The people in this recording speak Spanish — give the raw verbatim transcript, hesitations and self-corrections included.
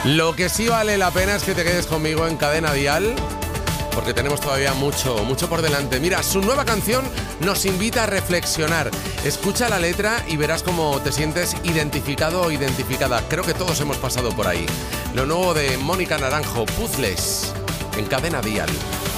Lo que sí vale la pena es que te quedes conmigo en Cadena Dial, porque tenemos todavía mucho, mucho por delante. Mira, su nueva canción nos invita a reflexionar. Escucha la letra y verás cómo te sientes identificado o identificada. Creo que todos hemos pasado por ahí. Lo nuevo de Mónica Naranjo, Puzzles, en Cadena Dial.